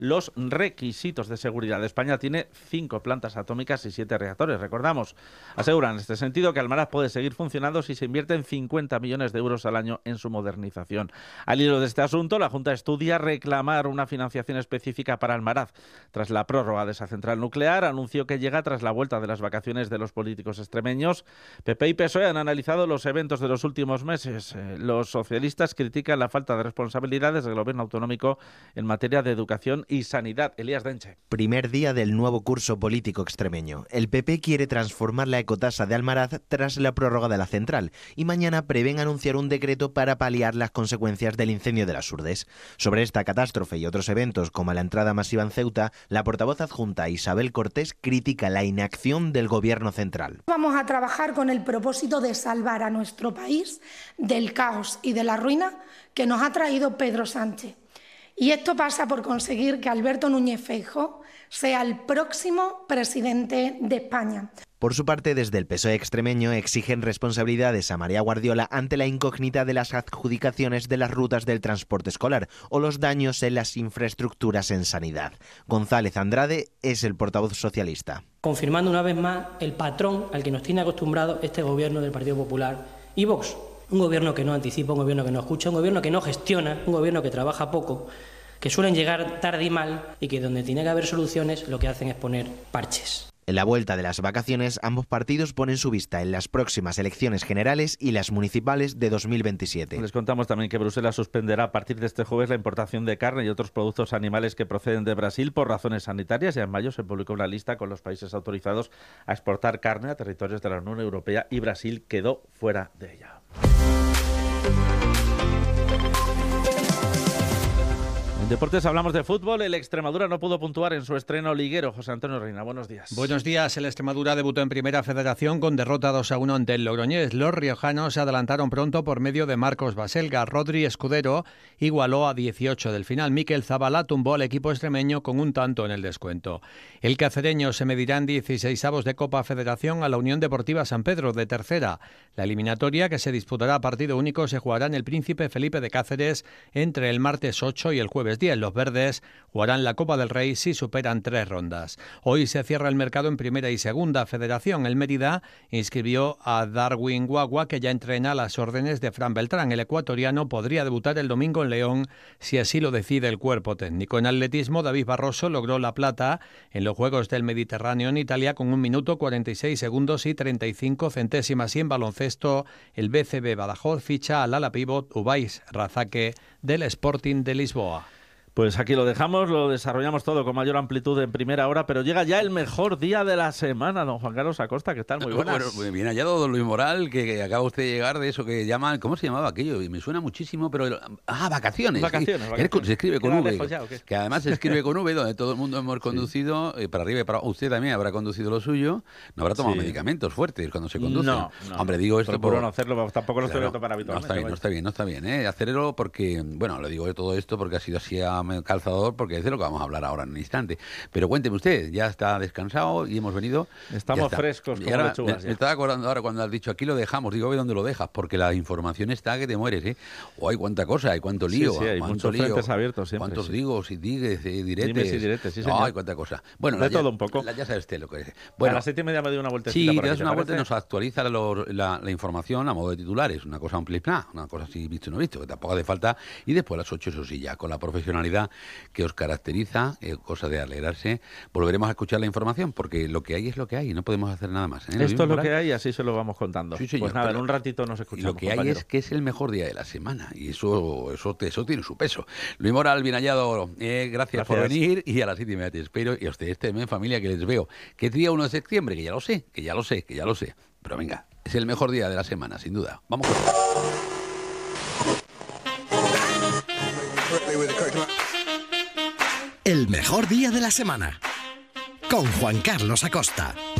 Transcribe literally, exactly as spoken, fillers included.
los requisitos de seguridad. España tiene cinco plantas atómicas y siete reactores. Recordamos, aseguran en este sentido que Almaraz puede seguir funcionando si se invierten cincuenta millones de euros al año en su modernización. Al hilo de este asunto, la Junta estudia reclamar una financiación específica para Almaraz. Tras la prórroga de esa central nuclear, anunció que llega tras la vuelta de las vacaciones de los políticos extremeños. P P y P S O E han analizado los eventos de los últimos meses. Los socialistas critican la falta de responsabilidades del gobierno autonómico en materia de educación y sanidad. Elías Denche. Primer día del nuevo curso político extremeño. El P P quiere transformar la ecotasa de Almaraz tras la prórroga de la central y mañana prevén anunciar un decreto para paliar las consecuencias del incendio de las Urdes. Sobre esta catástrofe y otros eventos como la entrada masiva en Ceuta, la portavoz adjunta Isabel Cortés critica la inacción del gobierno central. Vamos a trabajar con el propósito de salvar a nuestro país del caos y de la ruina que nos ha traído Pedro Sánchez. Y esto pasa por conseguir que Alberto Núñez Feijóo sea el próximo presidente de España. Por su parte, desde el P S O E extremeño exigen responsabilidades a María Guardiola ante la incógnita de las adjudicaciones de las rutas del transporte escolar o los daños en las infraestructuras en sanidad. González Andrade es el portavoz socialista. Confirmando una vez más el patrón al que nos tiene acostumbrado este gobierno del Partido Popular y Vox. Un gobierno que no anticipa, un gobierno que no escucha, un gobierno que no gestiona, un gobierno que trabaja poco, que suelen llegar tarde y mal y que donde tiene que haber soluciones lo que hacen es poner parches. En la vuelta de las vacaciones, ambos partidos ponen su vista en las próximas elecciones generales y las municipales de dos mil veintisiete. Les contamos también que Bruselas suspenderá a partir de este jueves la importación de carne y otros productos animales que proceden de Brasil por razones sanitarias. Ya en mayo se publicó una lista con los países autorizados a exportar carne a territorios de la Unión Europea y Brasil quedó fuera de ella. En deportes hablamos de fútbol. El Extremadura no pudo puntuar en su estreno liguero. José Antonio Reina, buenos días. Buenos días. El Extremadura debutó en Primera Federación con derrota dos a uno ante el Logroñés. Los riojanos se adelantaron pronto por medio de Marcos Baselga. Rodri Escudero igualó a dieciocho del final. Miquel Zabala tumbó al equipo extremeño con un tanto en el descuento. El cacereño se medirá en dieciseisavos de Copa Federación a la Unión Deportiva San Pedro de Tercera. La eliminatoria, que se disputará a partido único, se jugará en el Príncipe Felipe de Cáceres entre el martes ocho y el jueves diez. Los verdes jugarán la Copa del Rey si superan tres rondas. Hoy se cierra el mercado en Primera y Segunda Federación. El Mérida inscribió a Darwin Guagua, que ya entrena a las órdenes de Fran Beltrán. El ecuatoriano podría debutar el domingo en León si así lo decide el cuerpo técnico. En atletismo, David Barroso logró la plata en los Juegos del Mediterráneo en Italia con un minuto cuarenta y seis segundos y treinta y cinco centésimas. Y en baloncesto, el B C B Badajoz ficha al ala pívot Ubais Razaque del Sporting de Lisboa. Pues aquí lo dejamos, lo desarrollamos todo con mayor amplitud en primera hora, pero llega ya el mejor día de la semana, don Juan Carlos Acosta, que tal, muy buenas. Bueno, muy bien hallado, don Luis Moral, que, que acaba usted de llegar de eso que llaman, ¿cómo se llamaba aquello? Me suena muchísimo, pero... Ah, vacaciones. Vacaciones, vacaciones. Se escribe con V, ya, que además se escribe con V, donde todo el mundo hemos conducido, sí. eh, para arriba y para abajo. Usted también habrá conducido lo suyo, no habrá tomado sí. medicamentos fuertes cuando se conduce. No, no. Hombre, digo esto por... por no hacerlo, tampoco lo claro, estoy tomar habitualmente. No está bien, no está bien, no está bien, ¿eh? Hacerlo porque, bueno, le digo todo esto porque ha sido así a calzador, porque es de lo que vamos a hablar ahora en un instante. Pero cuénteme usted, ya está descansado y hemos venido... Estamos frescos como ahora, lechugas. Me, ya. me estaba acordando ahora cuando has dicho aquí lo dejamos, digo, a ver dónde lo dejas, porque la información está que te mueres, ¿eh? O hay cuánta cosa, hay cuánto lío. Sí, sí, hay muchos lío, frentes abiertos siempre. Cuántos sí. digos y digues y diretes. Dimes y diretes, sí, señor. No, hay cuánta cosa. Bueno, de la, todo ya, un poco. La, ya sabes usted lo que es. Bueno, a las siete y media me doy una vueltecita. Sí, por te aquí, das una vuelta y parece? nos actualiza lo, la, la información a modo de titulares, una cosa un plis-plas, una cosa así visto y no visto, que tampoco hace falta. Y después a las ocho, eso sí, ya con la profesionalidad que os caracteriza, eh, cosa de alegrarse, volveremos a escuchar la información, porque lo que hay es lo que hay y no podemos hacer nada más, ¿eh? Esto es lo que hay y así se lo vamos contando. Sí, señor, pues nada, pero, en un ratito nos escuchamos. Y lo que compañero. hay es que es el mejor día de la semana y eso eso, eso tiene su peso. Luis Moral, bien hallado, eh, gracias, gracias por venir y a las siete y media te espero y a ustedes también, familia, que les veo. ¿Qué día uno de septiembre? Que ya lo sé, que ya lo sé, que ya lo sé. Pero venga, es el mejor día de la semana, sin duda. Vamos con el mejor día de la semana con Juan Carlos Acosta.